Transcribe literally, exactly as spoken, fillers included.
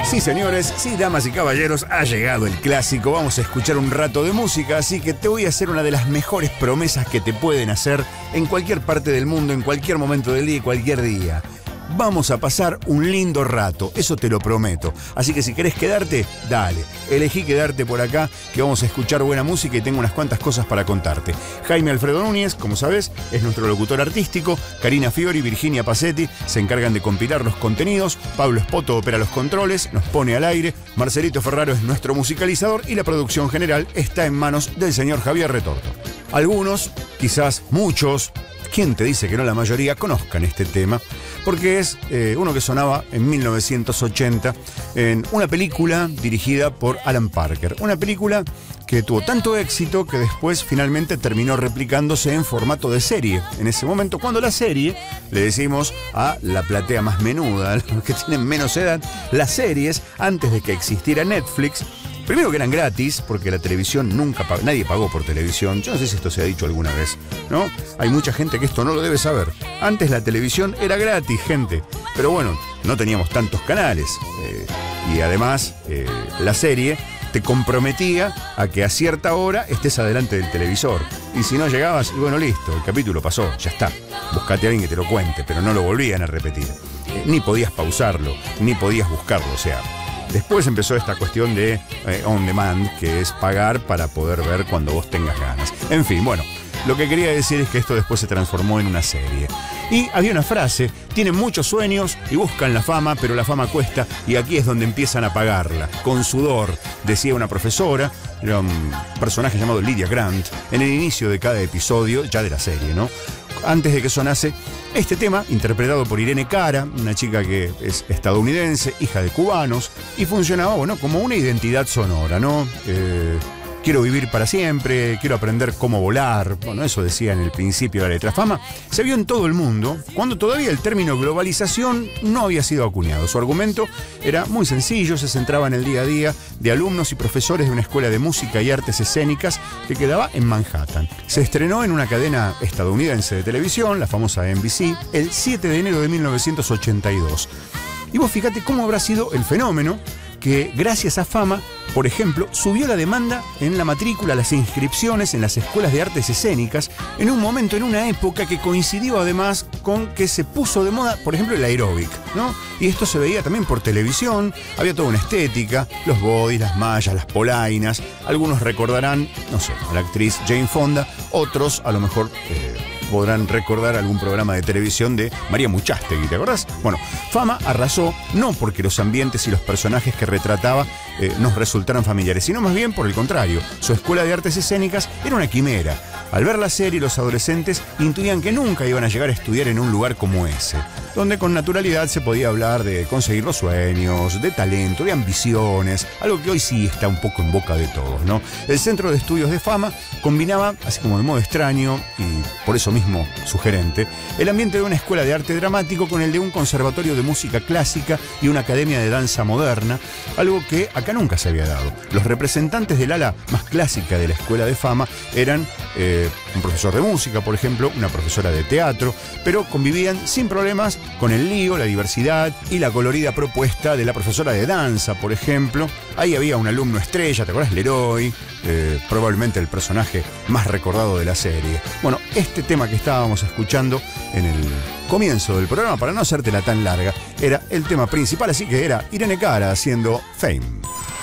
Sí, señores, sí, damas y caballeros, ha llegado el clásico. Vamos a escuchar un rato de música, así que te voy a hacer una de las mejores promesas que te pueden hacer en cualquier parte del mundo, en cualquier momento del día y cualquier día. Vamos a pasar un lindo rato, eso te lo prometo. Así que si querés quedarte, dale. Elegí quedarte por acá, que vamos a escuchar buena música y tengo unas cuantas cosas para contarte. Jaime Alfredo Núñez, como sabés, es nuestro locutor artístico. Karina Fiori y Virginia Pacetti se encargan de compilar los contenidos. Pablo Espoto opera los controles, nos pone al aire. Marcelito Ferraro es nuestro musicalizador y la producción general está en manos del señor Javier Retorto. Algunos, quizás muchos, ¿quién te dice que no la mayoría conozcan este tema? Porque es eh, uno que sonaba en mil novecientos ochenta en una película dirigida por Alan Parker. Una película que tuvo tanto éxito que después finalmente terminó replicándose en formato de serie. En ese momento, cuando la serie, le decimos a la platea más menuda, a los que tienen menos edad, las series, antes de que existiera Netflix, primero que eran gratis, porque la televisión nunca pagó, nadie pagó por televisión. Yo no sé si esto se ha dicho alguna vez, ¿no? Hay mucha gente que esto no lo debe saber. Antes la televisión era gratis, gente. Pero bueno, no teníamos tantos canales. Eh, y además, eh, la serie te comprometía a que a cierta hora estés adelante del televisor. Y si no llegabas, y bueno, listo, el capítulo pasó, ya está. Buscate a alguien que te lo cuente, pero no lo volvían a repetir. Eh, ni podías pausarlo, ni podías buscarlo, o sea... Después empezó esta cuestión de eh, on demand, que es pagar para poder ver cuando vos tengas ganas. En fin, bueno, lo que quería decir es que esto después se transformó en una serie. Y había una frase: tienen muchos sueños y buscan la fama, pero la fama cuesta y aquí es donde empiezan a pagarla, con sudor, decía una profesora, era un personaje llamado Lydia Grant, en el inicio de cada episodio, ya de la serie, ¿no? Antes de que sonase este tema, interpretado por Irene Cara, una chica que es estadounidense, hija de cubanos, y funcionaba, bueno, como una identidad sonora, ¿no? Eh, quiero vivir para siempre, quiero aprender cómo volar, bueno, eso decía en el principio de la letra. Fama se vio en todo el mundo, cuando todavía el término globalización no había sido acuñado. Su argumento era muy sencillo, se centraba en el día a día de alumnos y profesores de una escuela de música y artes escénicas que quedaba en Manhattan. Se estrenó en una cadena estadounidense de televisión, la famosa N B C, el siete de enero de mil novecientos ochenta y dos. Y vos fíjate cómo habrá sido el fenómeno que, gracias a Fama, por ejemplo, subió la demanda en la matrícula, las inscripciones en las escuelas de artes escénicas, en un momento, en una época que coincidió además con que se puso de moda, por ejemplo, el aeróbic, ¿no? Y esto se veía también por televisión, había toda una estética, los bodys, las mallas, las polainas. Algunos recordarán, no sé, a la actriz Jane Fonda, otros a lo mejor... Eh, podrán recordar algún programa de televisión de María Muchastegui, ¿te acordás? Bueno, Fama arrasó no porque los ambientes y los personajes que retrataba eh, nos resultaran familiares, sino más bien por el contrario. Su escuela de artes escénicas era una quimera. Al ver la serie, los adolescentes intuían que nunca iban a llegar a estudiar en un lugar como ese, donde con naturalidad se podía hablar de conseguir los sueños, de talento, de ambiciones, algo que hoy sí está un poco en boca de todos, ¿no? El Centro de Estudios de Fama combinaba, así como de modo extraño y por eso mismo sugerente, el ambiente de una escuela de arte dramático con el de un conservatorio de música clásica y una academia de danza moderna, algo que acá nunca se había dado. Los representantes del ala más clásica de la escuela de Fama eran eh, un profesor de música, por ejemplo, una profesora de teatro, pero convivían sin problemas con el lío, la diversidad y la colorida propuesta de la profesora de danza, por ejemplo. Ahí había un alumno estrella, ¿te acuerdas? Leroy, eh, probablemente el personaje más recordado de la serie. Bueno, este tema que estábamos escuchando en el comienzo del programa, para no hacértela tan larga, era el tema principal, así que era Irene Cara haciendo Fame.